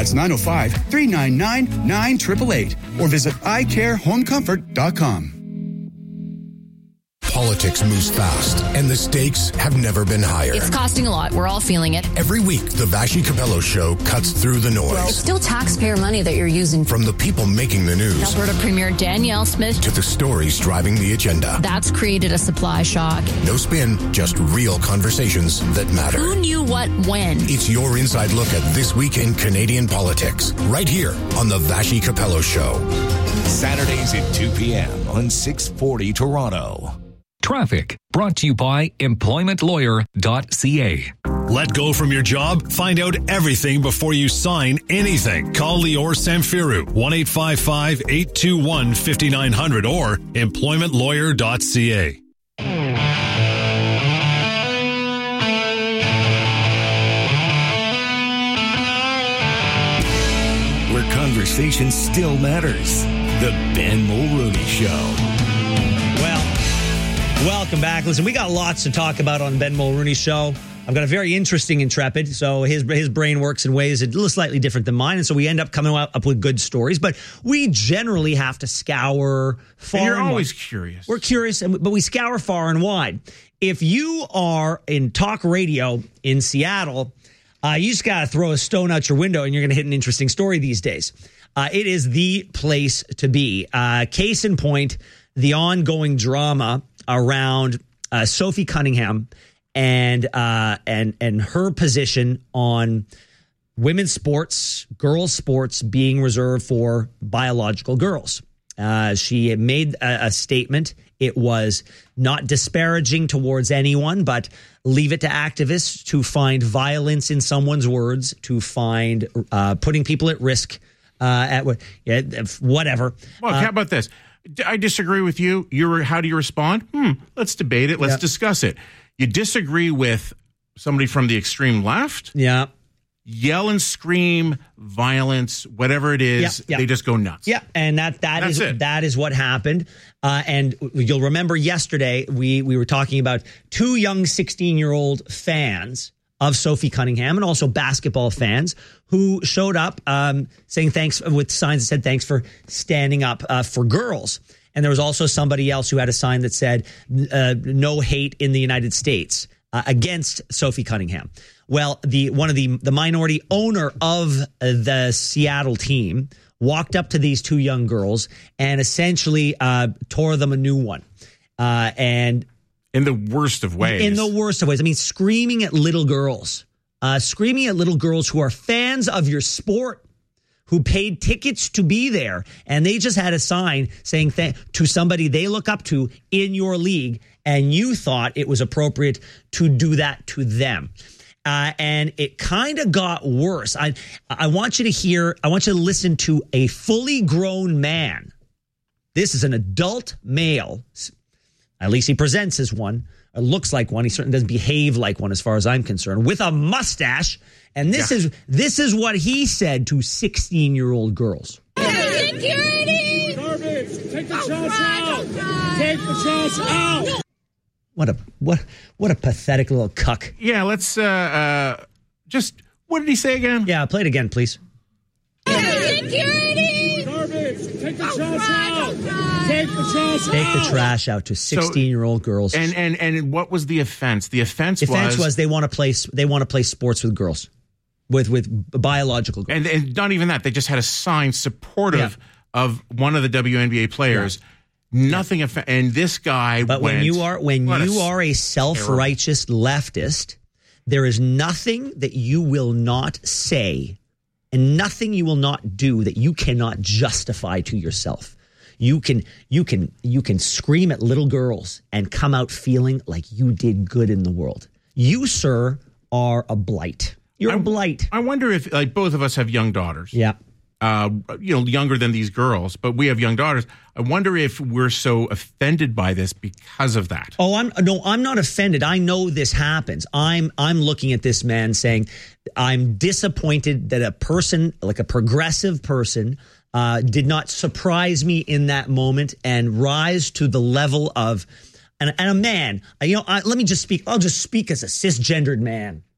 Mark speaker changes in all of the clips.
Speaker 1: That's 905-399-9888 or visit iCareHomeComfort.com.
Speaker 2: Politics moves fast, and the stakes have never been higher.
Speaker 3: It's costing a lot. We're all feeling it.
Speaker 2: Every week, the Vashi Capello Show cuts through the noise.
Speaker 3: It's still taxpayer money that you're using.
Speaker 2: From the people making the news
Speaker 3: Alberta Premier Danielle Smith
Speaker 2: to the stories driving the agenda.
Speaker 3: That's created a supply shock.
Speaker 2: No spin, just real conversations that matter.
Speaker 3: Who knew what when?
Speaker 2: It's your inside look at this week in Canadian politics, right here on the Vashi Capello Show.
Speaker 4: Saturdays at 2 p.m. on 640 Toronto.
Speaker 5: Traffic, brought to you by employmentlawyer.ca.
Speaker 6: Let go from your job? Find out everything before you sign anything. Call Lior Samfiru, 1-855-821-5900 or employmentlawyer.ca.
Speaker 4: Where conversation still matters. The Ben Mulroney Show.
Speaker 7: Welcome back. Listen, we got lots to talk about on Ben Mulroney Show. I've got a very interesting Intrepid, so his brain works in ways a little slightly different than mine, and so we end up coming up with good stories. But we generally have to scour far.
Speaker 8: And you're
Speaker 7: and
Speaker 8: always
Speaker 7: wide.
Speaker 8: curious.
Speaker 7: We're curious, but we scour far and wide. If you are in talk radio in Seattle, you just got to throw a stone out your window, and you're going to hit an interesting story these days. It is the place to be. Case in point, the ongoing drama around Sophie Cunningham and her position on women's sports, girls' sports being reserved for biological girls. She had made a statement. It was not disparaging towards anyone, but leave it to activists to find violence in someone's words, to find putting people at risk, whatever.
Speaker 8: Well, how about this? I disagree with you. How do you respond? Let's debate it. Let's discuss it. You disagree with somebody from the extreme left?
Speaker 7: Yeah.
Speaker 8: Yell and scream, violence, whatever it is, they just go nuts.
Speaker 7: Yeah, and that is what happened. And you'll remember yesterday we were talking about two young 16-year-old fans of Sophie Cunningham and also basketball fans who showed up saying thanks with signs that said thanks for standing up for girls. And there was also somebody else who had a sign that said no hate in the United States against Sophie Cunningham. Well, the minority owner of the Seattle team walked up to these two young girls and essentially tore them a new one. And
Speaker 8: in the worst of ways.
Speaker 7: In the worst of ways. I mean, screaming at little girls. Screaming at little girls who are fans of your sport, who paid tickets to be there. And they just had a sign saying to somebody they look up to in your league. And you thought it was appropriate to do that to them. And it kind of got worse. I want you to listen to a fully grown man. This is an adult male. At least he presents as one. It looks like one. He certainly doesn't behave like one as far as I'm concerned. With a mustache. And this is what he said to 16-year-old girls.
Speaker 9: Security!
Speaker 10: Garbage! Take the trash out! Take the trash out!
Speaker 7: What a pathetic little cuck.
Speaker 8: Yeah, let's just, what did he say again?
Speaker 7: Yeah, play it again, please.
Speaker 9: Security!
Speaker 10: Garbage! Take the trash out! Take the trash out!
Speaker 7: Take the trash out to 16-year-old girls.
Speaker 8: And what was the offense? The offense
Speaker 7: was they want to play sports with girls. With biological girls.
Speaker 8: And not even that. They just had a sign supportive of one of the WNBA players. Yeah. Nothing. And this guy.
Speaker 7: But when you are a self-righteous leftist, there is nothing that you will not say and nothing you will not do that you cannot justify to yourself. You can scream at little girls and come out feeling like you did good in the world. You, sir, are a blight. You're a blight.
Speaker 8: I wonder if, like, both of us have young daughters.
Speaker 7: Yeah.
Speaker 8: Younger than these girls, but we have young daughters. I wonder if we're so offended by this because of that.
Speaker 7: Oh, I'm not offended. I know this happens. I'm looking at this man saying, I'm disappointed that a person, like a progressive person, did not surprise me in that moment and rise to the level of, and a man. Let me just speak. I'll just speak as a cisgendered man.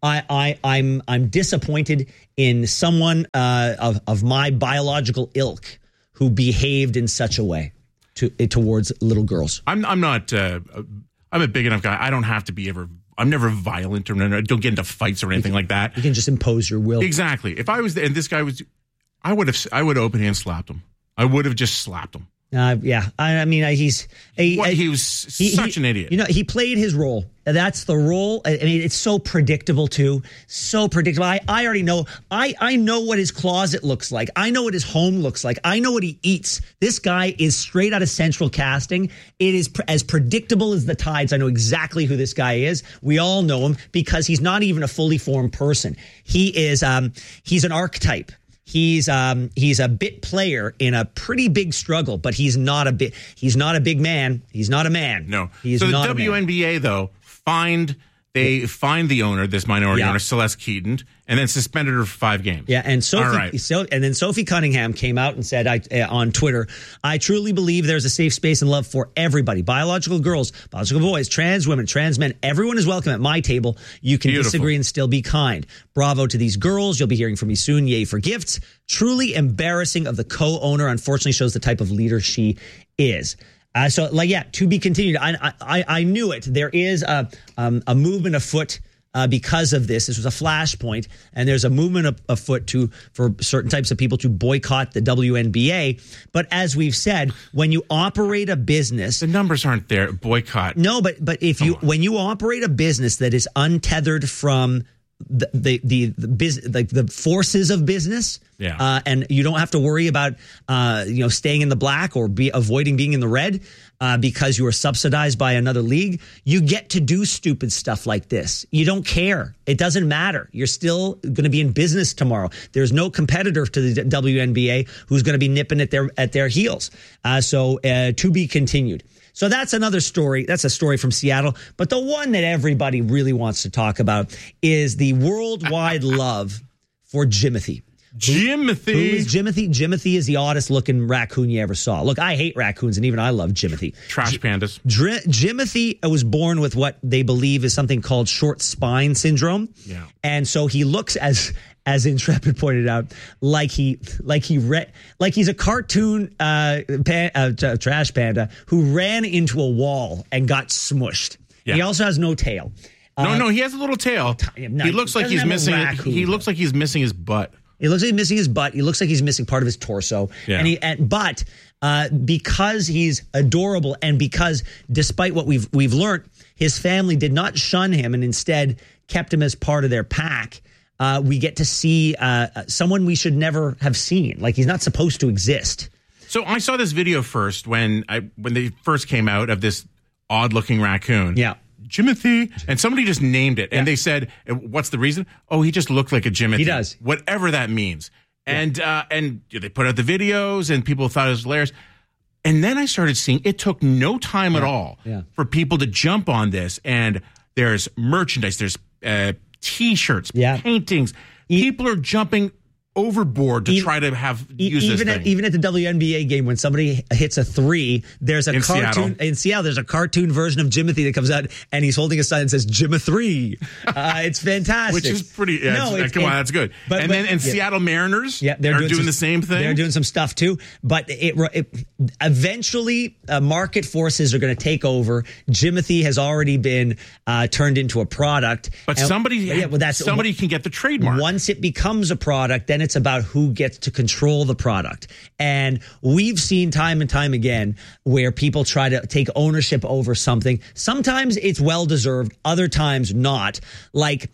Speaker 7: I'm disappointed in someone of my biological ilk who behaved in such a way towards little girls.
Speaker 8: I'm not. I'm a big enough guy. I don't have to be ever. I'm never violent or don't get into fights or anything like that.
Speaker 7: You can just impose your will.
Speaker 8: Exactly. If I was and this guy was, I would have open hand slapped him. I would have just slapped him.
Speaker 7: Yeah. I mean, he was
Speaker 8: such an idiot.
Speaker 7: You know, he played his role. That's the role. I mean, it's so predictable too. So predictable. I already know. I know what his closet looks like. I know what his home looks like. I know what he eats. This guy is straight out of Central Casting. It is as predictable as the tides. I know exactly who this guy is. We all know him because he's not even a fully formed person. He is. He's an archetype. He's a bit player in a pretty big struggle, but he's not a big man. He's not a man.
Speaker 8: No.
Speaker 7: He's
Speaker 8: so the
Speaker 7: not
Speaker 8: WNBA though fined the owner, this minority owner, Celeste Keaton, and then suspended her for 5 games.
Speaker 7: Yeah, and then Sophie Cunningham came out and said on Twitter, "I truly believe there's a safe space and love for everybody. Biological girls, biological boys, trans women, trans men. Everyone is welcome at my table. You can disagree and still be kind. Bravo to these girls. You'll be hearing from me soon. Yay for gifts. Truly embarrassing of the co-owner. Unfortunately, shows the type of leader she is." To be continued. I knew it. There is a movement afoot because of this. This was a flashpoint, and there's a movement afoot for certain types of people to boycott the WNBA. But as we've said, when you operate a business,
Speaker 8: the numbers aren't there. Boycott.
Speaker 7: No, but when you operate a business that is untethered from the forces of business, and you don't have to worry about staying in the black or avoiding being in the red because you are subsidized by another league. You get to do stupid stuff like this. You don't care. It doesn't matter. You're still going to be in business tomorrow. There's no competitor to the WNBA who's going to be nipping at their heels. So to be continued. So that's another story. That's a story from Seattle. But the one that everybody really wants to talk about is the worldwide love for Jimothy.
Speaker 8: Jimothy.
Speaker 7: Who is Jimothy? Jimothy is the oddest looking raccoon you ever saw. Look, I hate raccoons, and even I love Jimothy.
Speaker 8: Trash pandas.
Speaker 7: Jimothy was born with what they believe is something called short spine syndrome. Yeah. And so he looks, as Intrepid pointed out, like he's a cartoon trash panda who ran into a wall and got smushed. Yeah. He also has no tail.
Speaker 8: No, he has a little tail. He looks like he's missing. He looks like he's missing his butt.
Speaker 7: He looks like he's missing his butt. He looks like he's missing part of his torso. Yeah. But because he's adorable, and because despite what we've learned, his family did not shun him and instead kept him as part of their pack. We get to see someone we should never have seen. Like, he's not supposed to exist.
Speaker 8: So I saw this video first when they first came out of this odd-looking raccoon.
Speaker 7: Yeah.
Speaker 8: Jimothy. And somebody just named it. And they said, what's the reason? Oh, he just looked like a Jimothy.
Speaker 7: He does.
Speaker 8: Whatever that means. And they put out the videos, and people thought it was hilarious. And then I started seeing it took no time at all for people to jump on this. And there's merchandise. There's T-shirts, paintings. People are jumping overboard to try to use this thing.
Speaker 7: Even at the WNBA game, when somebody hits a 3, there's a cartoon in Seattle. There's a cartoon version of Jimothy that comes out, and he's holding a sign that says Jimothy. It's fantastic.
Speaker 8: Which is pretty. Come on, that's good. But Seattle Mariners, they're doing the same thing.
Speaker 7: They're doing some stuff too. But eventually, market forces are going to take over. Jimothy has already been turned into a product.
Speaker 8: But somebody can get the trademark.
Speaker 7: Once it becomes a product, then it's about who gets to control the product. And we've seen time and time again where people try to take ownership over something. Sometimes it's well-deserved, other times not. Like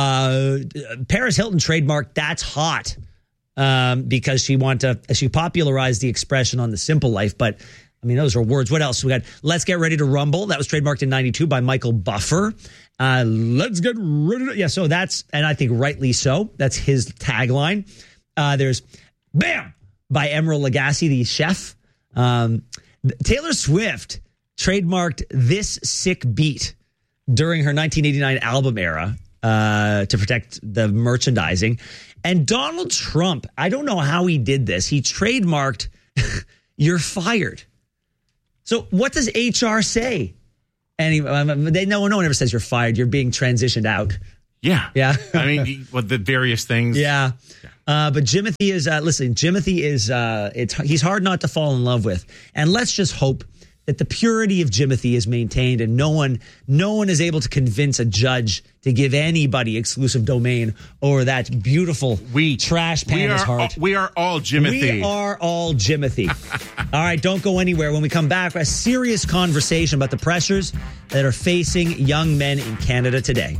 Speaker 7: Paris Hilton trademarked "That's Hot" because she popularized the expression on The Simple Life. But I mean, those are words. What else? We got "Let's Get Ready to Rumble." That was trademarked in 92 by Michael Buffer. Let's get ready to... Yeah, so that's... And I think rightly so. That's his tagline. There's "Bam" by Emeril Lagasse, the chef. Taylor Swift trademarked "This Sick Beat" during her 1989 album era to protect the merchandising. And Donald Trump, I don't know how he did this. He trademarked "You're fired." So what does HR say? And no one ever says you're fired. You're being transitioned out.
Speaker 8: Yeah.
Speaker 7: Yeah.
Speaker 8: I mean, the various things.
Speaker 7: Yeah. But Jimothy is, Jimothy is, he's hard not to fall in love with. And let's just hope that the purity of Jimothy is maintained and no one is able to convince a judge to give anybody exclusive domain over that beautiful trash panda's heart.
Speaker 8: We are all Jimothy.
Speaker 7: We are all Jimothy. All right, don't go anywhere. When we come back, a serious conversation about the pressures that are facing young men in Canada today.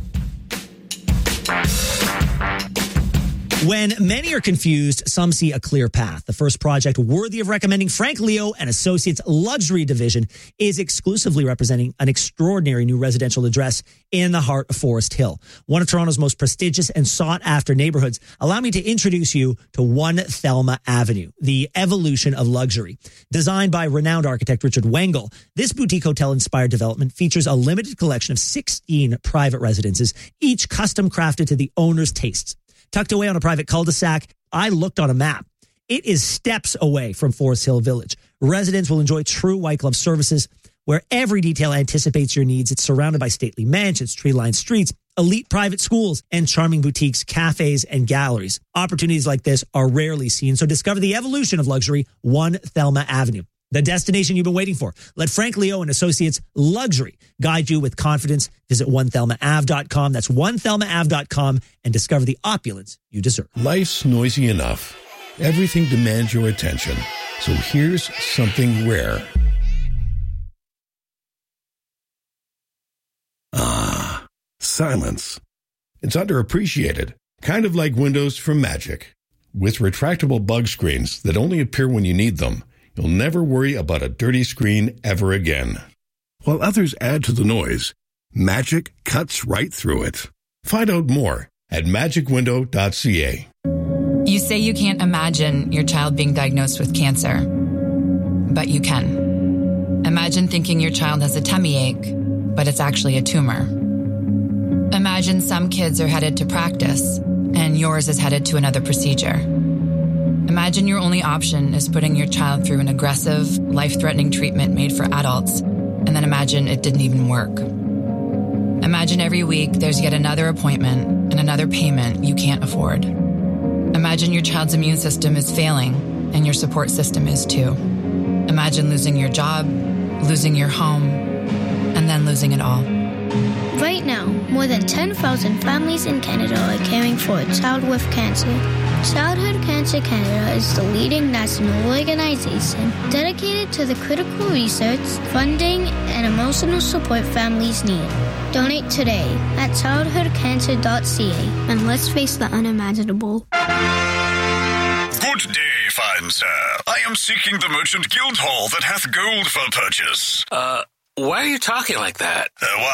Speaker 7: When many are confused, some see a clear path. The first project worthy of recommending Frank Leo and Associates Luxury Division is exclusively representing an extraordinary new residential address in the heart of Forest Hill, one of Toronto's most prestigious and sought-after neighborhoods. Allow me to introduce you to 1 Thelma Avenue, the evolution of luxury. Designed by renowned architect Richard Wengel, this boutique hotel-inspired development features a limited collection of 16 private residences, each custom crafted to the owner's tastes. Tucked away on a private cul-de-sac, I looked on a map. It is steps away from Forest Hill Village. Residents will enjoy true white glove services where every detail anticipates your needs. It's surrounded by stately mansions, tree-lined streets, elite private schools, and charming boutiques, cafes, and galleries. Opportunities like this are rarely seen, so discover the evolution of luxury, 1 Thelma Avenue. The destination you've been waiting for. Let Frank Leo and Associates Luxury guide you with confidence. Visit onethelmaave.com. That's onethelmaave.com and discover the opulence you deserve.
Speaker 11: Life's noisy enough. Everything demands your attention. So here's something rare. Silence. It's underappreciated. Kind of like windows from Magic. With retractable bug screens that only appear when you need them, you'll never worry about a dirty screen ever again. While others add to the noise, Magic cuts right through it. Find out more at magicwindow.ca.
Speaker 12: You say you can't imagine your child being diagnosed with cancer, but you can. Imagine thinking your child has a tummy ache, but it's actually a tumor. Imagine some kids are headed to practice, and yours is headed to another procedure. Imagine your only option is putting your child through an aggressive, life-threatening treatment made for adults, and then imagine it didn't even work. Imagine every week there's yet another appointment and another payment you can't afford. Imagine your child's immune system is failing, and your support system is too. Imagine losing your job, losing your home, and then losing it all.
Speaker 13: Right now, more than 10,000 families in Canada are caring for a child with cancer. Childhood Cancer Canada is the leading national organization dedicated to the critical research, funding, and emotional support families need. Donate today at childhoodcancer.ca and let's face the unimaginable.
Speaker 14: Good day, fine sir. I am seeking the merchant guild hall that hath gold for purchase.
Speaker 15: Why are you talking like that?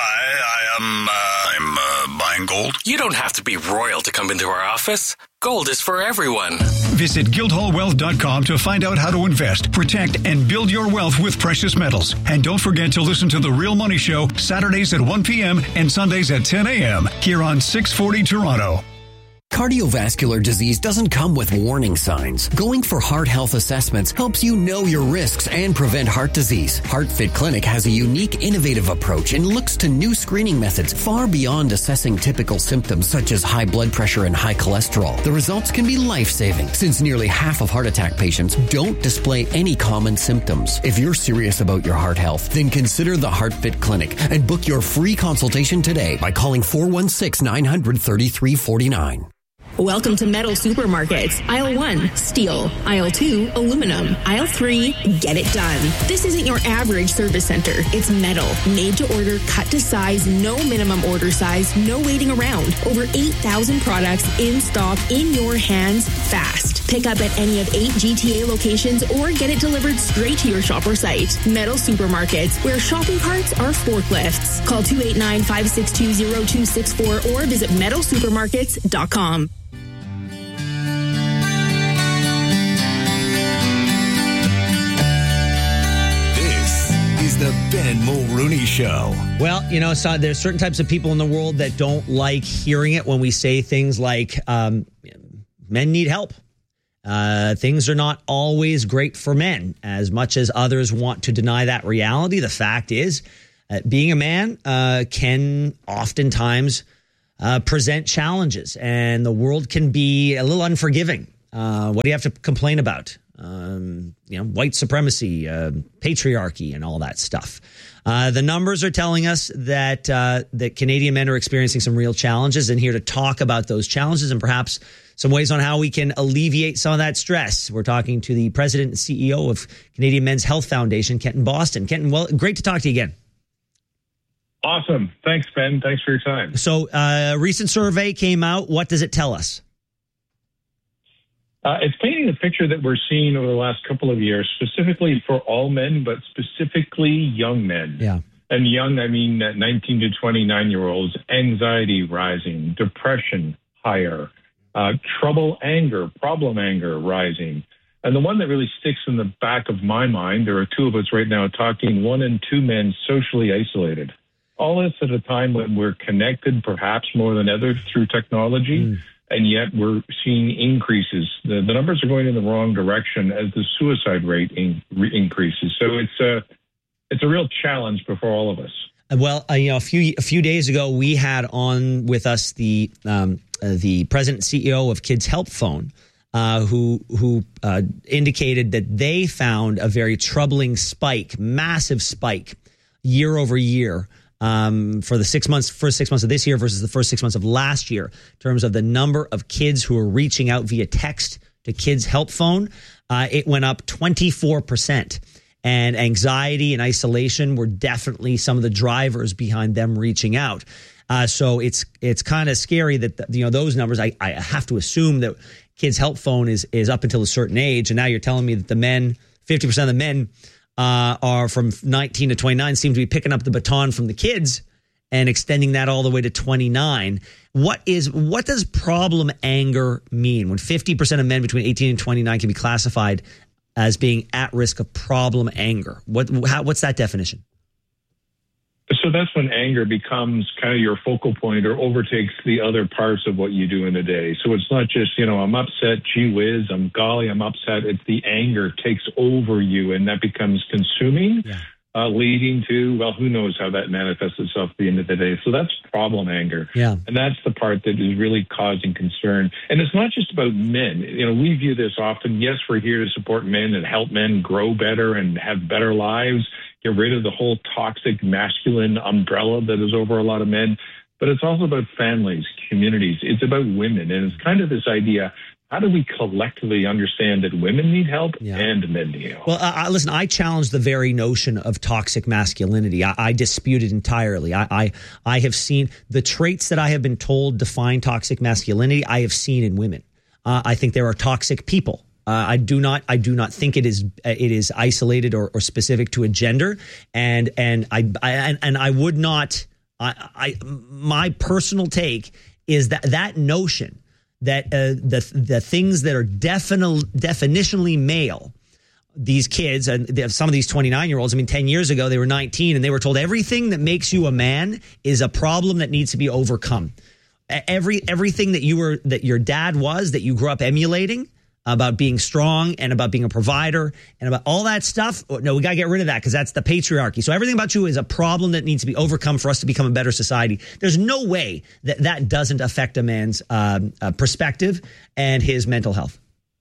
Speaker 14: I'm buying gold.
Speaker 15: You don't have to be royal to come into our office. Gold is for everyone.
Speaker 16: Visit guildhallwealth.com to find out how to invest, protect, and build your wealth with precious metals. And don't forget to listen to The Real Money Show Saturdays at 1 p.m. and Sundays at 10 a.m. here on 640 Toronto.
Speaker 17: Cardiovascular disease doesn't come with warning signs. Going for heart health assessments helps you know your risks and prevent heart disease. HeartFit Clinic has a unique, innovative approach and looks to new screening methods far beyond assessing typical symptoms such as high blood pressure and high cholesterol. The results can be life-saving since nearly half of heart attack patients don't display any common symptoms. If you're serious about your heart health, then consider the HeartFit Clinic and book your free consultation today by calling 416-900-3349.
Speaker 18: Welcome to Metal Supermarkets. Aisle 1, steel. Aisle 2, aluminum. Aisle 3, get it done. This isn't your average service center. It's metal, made to order, cut to size, no minimum order size, no waiting around. Over 8,000 products in stock, in your hands, fast. Pick up at any of 8 GTA locations or get it delivered straight to your shop or site. Metal Supermarkets, where shopping carts are forklifts. Call 289-562-0264 or visit metalsupermarkets.com.
Speaker 4: Is the Ben Mulrooney Show.
Speaker 7: Well, you know, so there's certain types of people in the world that don't like hearing it when we say things like men need help. Things are not always great for men, as much as others want to deny that reality. The fact is, being a man can oftentimes present challenges, and the world can be a little unforgiving. What do you have to complain about? White supremacy, patriarchy, and all that stuff. The numbers are telling us that that Canadian men are experiencing some real challenges, and here to talk about those challenges and perhaps some ways on how we can alleviate some of that stress. We're talking to the president and CEO of Canadian Men's Health Foundation, Kenton Boston. Kenton, well, great to talk to you again.
Speaker 19: Awesome. Thanks, Ben. Thanks for your time.
Speaker 7: So a recent survey came out. What does it tell us?
Speaker 19: It's painting the picture that we're seeing over the last couple of years, specifically for all men, but specifically young men.
Speaker 7: Yeah.
Speaker 19: And young, I mean 19 to 29-year-olds, anxiety rising, depression higher, problem anger rising. And the one that really sticks in the back of my mind, there are two of us right now talking, 1 in 2 men socially isolated. All this at a time when we're connected, perhaps more than ever, through technology. And yet we're seeing increases. The numbers are going in the wrong direction as the suicide rate increases. So it's a real challenge before all of us.
Speaker 7: Well, a few days ago, we had on with us the president and CEO of Kids Help Phone, who indicated that they found a very troubling spike, massive spike, year over year. For the first 6 months of this year versus the first 6 months of last year, in terms of the number of kids who are reaching out via text to Kids Help Phone, it went up 24%. And anxiety and isolation were definitely some of the drivers behind them reaching out. So it's kind of scary that those numbers. I have to assume that Kids Help Phone is up until a certain age, and now you're telling me that the men, 50% of the men, are from 19 to 29, seem to be picking up the baton from the kids and extending that all the way to 29. What does problem anger mean when 50% of men between 18 and 29 can be classified as being at risk of problem anger? What's that definition?
Speaker 19: So that's when anger becomes kind of your focal point or overtakes the other parts of what you do in the day. So it's not just, I'm upset, gee whiz, I'm upset. It's the anger takes over you, and that becomes consuming, leading to, well, who knows how that manifests itself at the end of the day. So that's problem anger.
Speaker 7: Yeah.
Speaker 19: And that's the part that is really causing concern. And it's not just about men. We view this often. Yes, we're here to support men and help men grow better and have better lives. Get rid of the whole toxic masculine umbrella that is over a lot of men. But it's also about families, communities. It's about women. And it's kind of this idea, how do we collectively understand that women need help and men need help?
Speaker 7: Well, listen, I challenge the very notion of toxic masculinity. I dispute it entirely. I have seen the traits that I have been told define toxic masculinity, I have seen in women. I think there are toxic people. I do not think it is isolated or specific to a gender, and I would not. My personal take is that notion that the things that are definitionally male, these kids and some of these 29-year-olds. I mean, 10 years ago they were 19 and they were told everything that makes you a man is a problem that needs to be overcome. Everything that your dad was, that you grew up emulating, about being strong and about being a provider and about all that stuff. No, we got to get rid of that because that's the patriarchy. So everything about you is a problem that needs to be overcome for us to become a better society. There's no way that doesn't affect a man's perspective and his mental health.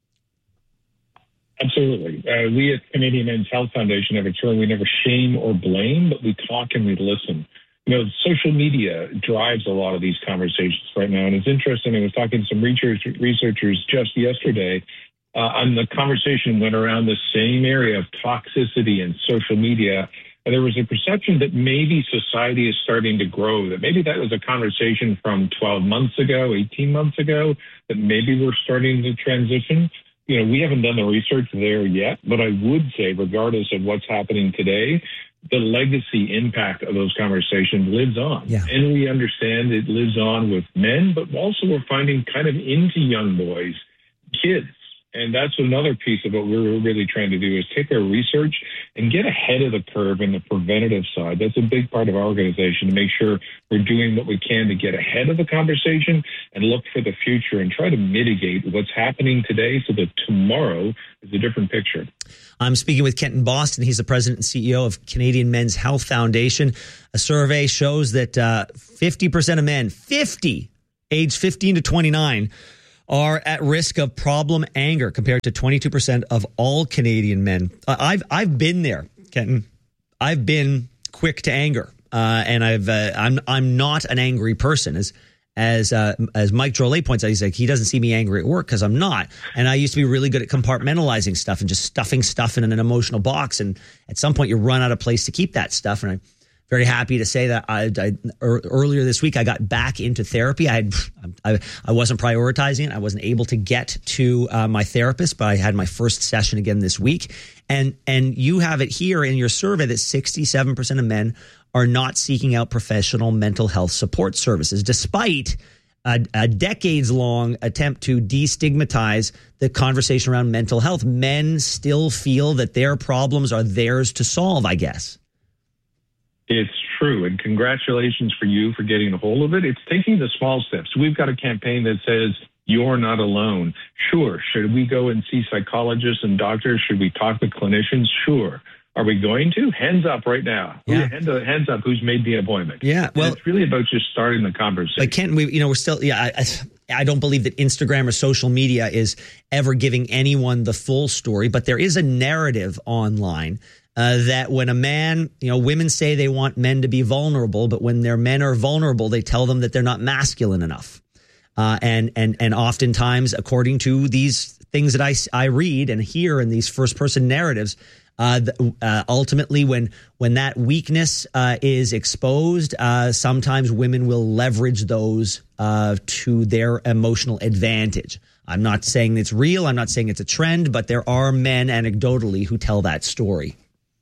Speaker 19: Absolutely. We at Canadian Men's Health Foundation have a term, we never shame or blame, but we talk and we listen. Social media drives a lot of these conversations right now. And it's interesting. I was talking to some researchers just yesterday, and the conversation went around the same area of toxicity and social media. And there was a perception that maybe society is starting to grow, that maybe that was a conversation from 12 months ago, 18 months ago, that maybe we're starting to transition. We haven't done the research there yet, but I would say, regardless of what's happening today, the legacy impact of those conversations lives on.
Speaker 7: Yeah.
Speaker 19: And we understand it lives on with men, but also we're finding kind of into young boys, kids. And that's another piece of what we're really trying to do is take our research and get ahead of the curve in the preventative side. That's a big part of our organization, to make sure we're doing what we can to get ahead of the conversation and look for the future and try to mitigate what's happening today so that tomorrow is a different picture.
Speaker 7: I'm speaking with Kenton Boston. He's the president and CEO of Canadian Men's Health Foundation. A survey shows that 50% of men, 50 aged 15 to 29 are at risk of problem anger compared to 22% of all Canadian men. I've been there, Kenton. I've been quick to anger, and I'm not an angry person. As Mike Drolet points out, he's like, he doesn't see me angry at work because I'm not. And I used to be really good at compartmentalizing stuff and just stuffing stuff in an emotional box. And at some point, you run out of place to keep that stuff. And I'm very happy to say that earlier this week, I got back into therapy. I wasn't prioritizing it. I wasn't able to get to my therapist, but I had my first session again this week. And you have it here in your survey that 67% of men are not seeking out professional mental health support services, despite a decades-long attempt to destigmatize the conversation around mental health. Men still feel that their problems are theirs to solve, I guess.
Speaker 19: It's true, and congratulations for you for getting a hold of it. It's taking the small steps. We've got a campaign that says, you're not alone. Sure, should we go and see psychologists and doctors? Should we talk to clinicians? Sure. Are we going to? Hands up right now.
Speaker 7: Yeah.
Speaker 19: Hands up who's made the appointment.
Speaker 7: Yeah, well,
Speaker 19: and it's really about just starting the conversation.
Speaker 7: But Kenton, we're still, I don't believe that Instagram or social media is ever giving anyone the full story, but there is a narrative online that when a man, women say they want men to be vulnerable, but when their men are vulnerable, they tell them that they're not masculine enough. And oftentimes, according to these things that I read and hear in these first person narratives, ultimately, when that weakness is exposed, sometimes women will leverage those to their emotional advantage. I'm not saying it's real. I'm not saying it's a trend, but there are men anecdotally who tell that story.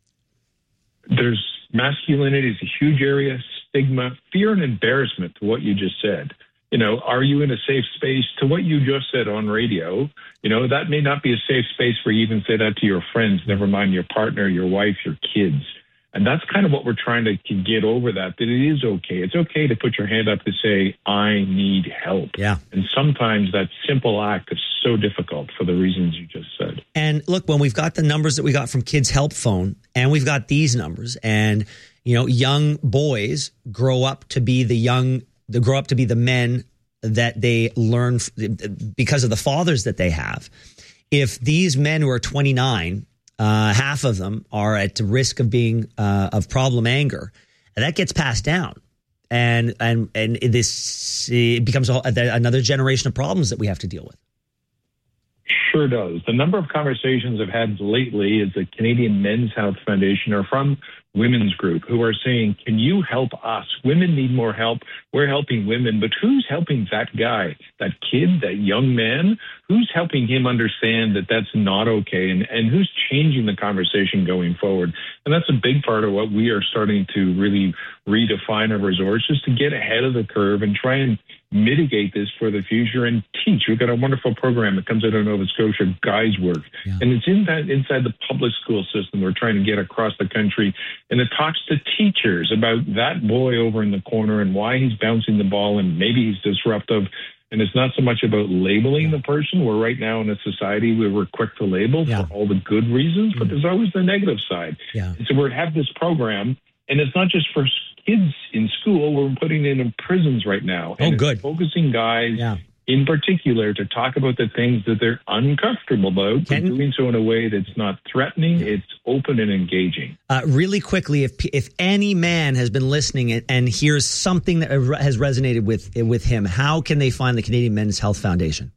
Speaker 19: There's masculinity is a huge area, stigma, fear, and embarrassment to what you just said. Are you in a safe space? To what you just said on radio, that may not be a safe space for you even say that to your friends, never mind your partner, your wife, your kids. And that's kind of what we're trying to get over, that it is okay. It's okay to put your hand up to say, I need help.
Speaker 7: Yeah.
Speaker 19: And sometimes that simple act is so difficult for the reasons you just said.
Speaker 7: And look, when we've got the numbers that we got from Kids Help Phone, and we've got these numbers, and, young boys grow up to be the men that they learn because of the fathers that they have. If these men who are 29, half of them are at risk of being of problem anger, and that gets passed down, and it becomes another generation of problems that we have to deal with.
Speaker 19: Sure does. The number of conversations I've had lately is the Canadian Men's Health Foundation are from women's group who are saying, can you help us? Women need more help. We're helping women, but who's helping that guy, that kid, that young man? Who's helping him understand that that's not okay? And who's changing the conversation going forward? And that's a big part of what we are starting to really redefine our resources to get ahead of the curve and try and mitigate this for the future and teach. We've got a wonderful program that comes out of Nova Scotia, Guys Work. Yeah. And it's inside the public school system we're trying to get across the country. And it talks to teachers about that boy over in the corner and why he's bouncing the ball and maybe he's disruptive. And it's not so much about labeling the person. We're right now in a society where we're quick to label for all the good reasons, but there's always the negative side.
Speaker 7: Yeah.
Speaker 19: And so we have this program, and it's not just for kids in school. We're putting it in prisons right now. And it's focusing guys in particular to talk about the things that they're uncomfortable about, but doing so in a way that's not threatening, it's open and engaging.
Speaker 7: Really quickly, if any man has been listening and hears something that has resonated with him, how can they find the Canadian Men's Health Foundation?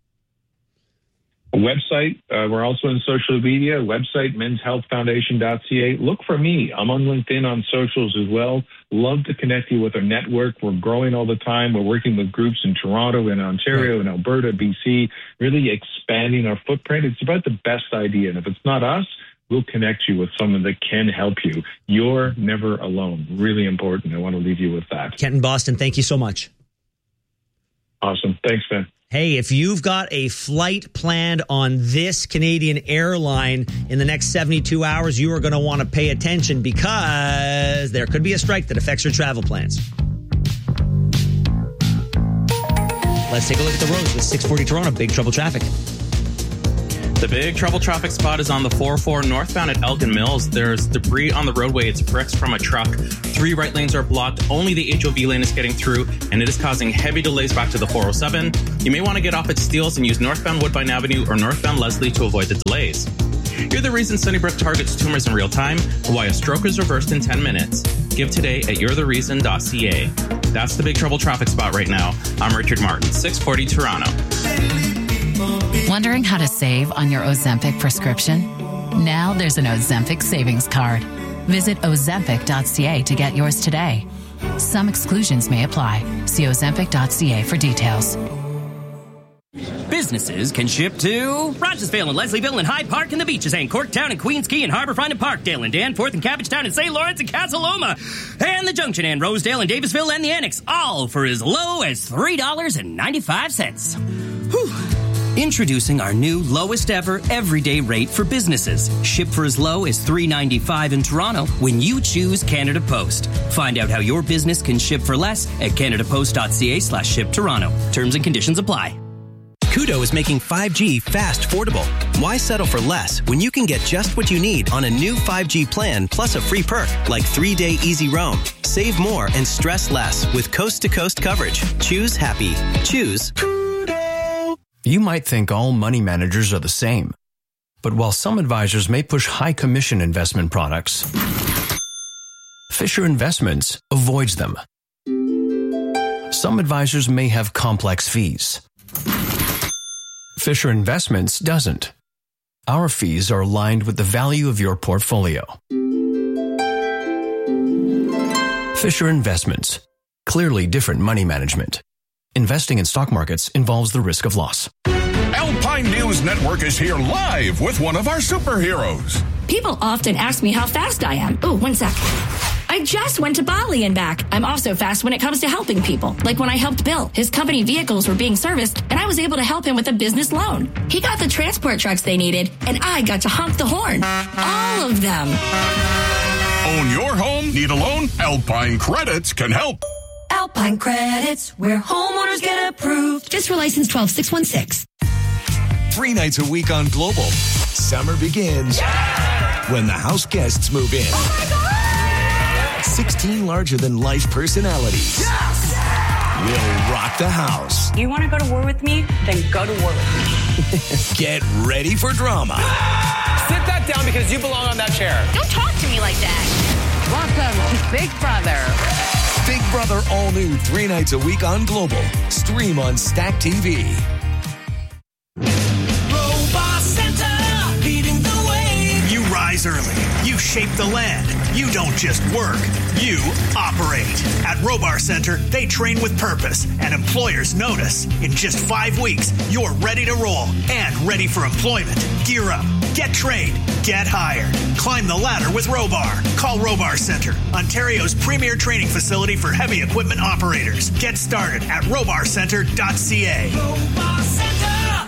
Speaker 19: A website. We're also in social media. Website, menshealthfoundation.ca. Look for me. I'm on LinkedIn, on socials as well. Love to connect you with our network. We're growing all the time. We're working with groups in Toronto, in Ontario, in Alberta, BC, really expanding our footprint. It's about the best idea. And if it's not us, we'll connect you with someone that can help you. You're never alone. Really important. I want to leave you with that.
Speaker 7: Kenton Boston, thank you so much.
Speaker 19: Awesome. Thanks, Ben.
Speaker 7: Hey, if you've got a flight planned on this Canadian airline in the next 72 hours, you are going to want to pay attention because there could be a strike that affects your travel plans. Let's take a look at the roads with 640 Toronto, big trouble traffic.
Speaker 20: The big trouble traffic spot is on the 404 northbound at Elgin Mills. There's debris on the roadway. It's bricks from a truck. 3 right lanes are blocked. Only the HOV lane is getting through, and it is causing heavy delays back to the 407. You may want to get off at Steeles and use northbound Woodbine Avenue or northbound Leslie to avoid the delays. You're the reason Sunnybrook targets tumors in real time, or why a stroke is reversed in 10 minutes. Give today at you'rethereason.ca. That's the big trouble traffic spot right now. I'm Richard Martin, 640 Toronto.
Speaker 21: Wondering how to save on your Ozempic prescription? Now there's an Ozempic savings card. Visit Ozempic.ca to get yours today. Some exclusions may apply. See Ozempic.ca for details.
Speaker 22: Businesses can ship to Rochesville and Leslieville and Hyde Park and the Beaches and Corktown and Queens Quay and Harbourfront and Parkdale and Danforth and Cabbagetown and St. Lawrence and Casa Loma and the Junction and Rosedale and Davisville and the Annex, all for as low as $3.95. Whew. Introducing our new lowest ever everyday rate for businesses. Ship for as low as $3.95 in Toronto when you choose Canada Post. Find out how your business can ship for less at canadapost.ca/ship Toronto. Terms and conditions apply.
Speaker 23: Koodo is making 5G fast affordable. Why settle for less when you can get just what you need on a new 5G plan plus a free perk like 3-day easy roam? Save more and stress less with coast-to-coast coverage. Choose happy. Choose Koodo.
Speaker 24: You might think all money managers are the same. But while some advisors may push high commission investment products, Fisher Investments avoids them. Some advisors may have complex fees. Fisher Investments doesn't. Our fees are aligned with the value of your portfolio. Fisher Investments. Clearly different money management. Investing in stock markets involves the risk of loss.
Speaker 14: Alpine News Network is here live with one of our superheroes.
Speaker 25: People often ask me how fast I am. Oh, 1 sec. I just went to Bali and back. I'm also fast when it comes to helping people. Like when I helped Bill. His company vehicles were being serviced, and I was able to help him with a business loan. He got the transport trucks they needed, and I got to honk the horn. All of them.
Speaker 14: Own your home? Need a loan? Alpine Credits can help.
Speaker 25: Alpine Credits, where homeowners get approved. Fiscal license 12616.
Speaker 4: 3 nights a week on Global. Summer begins when the house guests move in.
Speaker 25: Oh my God!
Speaker 4: 16 larger-than-life personalities will rock the house.
Speaker 26: You want to go to war with me? Then go to war with me.
Speaker 4: Get ready for drama.
Speaker 27: Sit that down because you belong on that chair.
Speaker 26: Don't talk to me like that.
Speaker 28: Welcome to Big Brother.
Speaker 4: Big Brother all new 3 nights a week on Global. Stream on Stack TV.
Speaker 29: Robot Center, leading the way. You rise early. You shape the land. You don't just work. You operate. At Robar Center, they train with purpose, and employers notice. In just 5 weeks, you're ready to roll and ready for employment. Gear up. Get trained. Get hired. Climb the ladder with Robar. Call Robar Center, Ontario's premier training facility for heavy equipment operators. Get started at robarcenter.ca. Robar Center.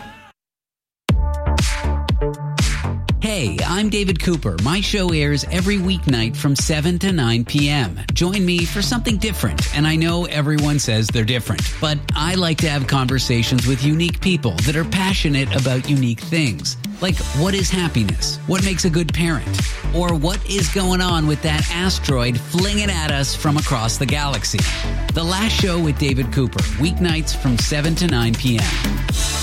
Speaker 30: Hey, I'm David Cooper. My show airs every weeknight from 7 to 9 p.m. Join me for something different. And I know everyone says they're different, but I like to have conversations with unique people that are passionate about unique things. Like, what is happiness? What makes a good parent? Or what is going on with that asteroid flinging at us from across the galaxy? The Last Show with David Cooper, weeknights from 7 to 9 p.m.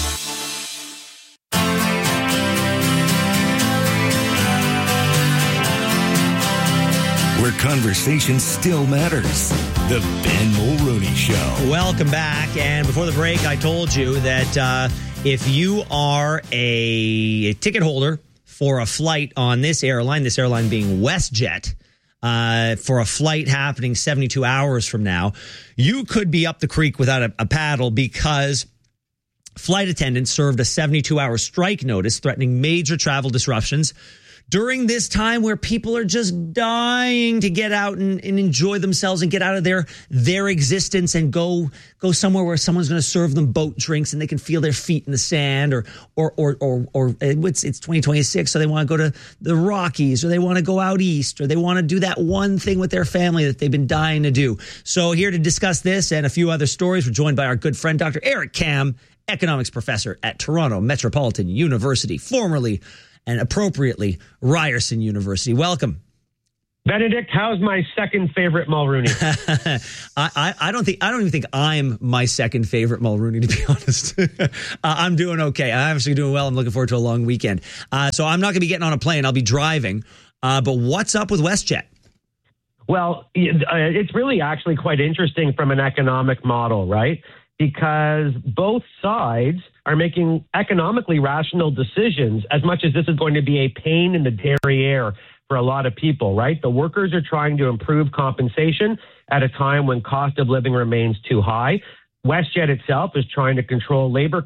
Speaker 4: Where conversation still matters. The Ben Mulroney Show.
Speaker 7: Welcome back. And before the break, I told you that if you are a ticket holder for a flight on this airline being WestJet, for a flight happening 72 hours from now, you could be up the creek without a paddle because flight attendants served a 72-hour strike notice threatening major travel disruptions during this time where people are just dying to get out and enjoy themselves and get out of their existence and go somewhere where someone's going to serve them boat drinks and they can feel their feet in the sand or it's 2026, so they want to go to the Rockies or they want to go out east or they want to do that one thing with their family that they've been dying to do. So here to discuss this and a few other stories, we're joined by our good friend, Dr. Eric Kam economics professor at Toronto Metropolitan University, formerly and appropriately Ryerson University. Welcome.
Speaker 1: Benedict, how's my second favorite Mulrooney?
Speaker 7: I don't even think I'm my second favorite Mulrooney, to be honest. I'm doing okay. I'm actually doing well. I'm looking forward to a long weekend. So I'm not going to be getting on a plane. I'll be driving. But what's up with WestJet?
Speaker 1: Well, it's really actually quite interesting from an economic model, right? Because both sides are making economically rational decisions, as much as this is going to be a pain in the derriere for a lot of people, right? The workers are trying to improve compensation at a time when cost of living remains too high. WestJet itself is trying to control labor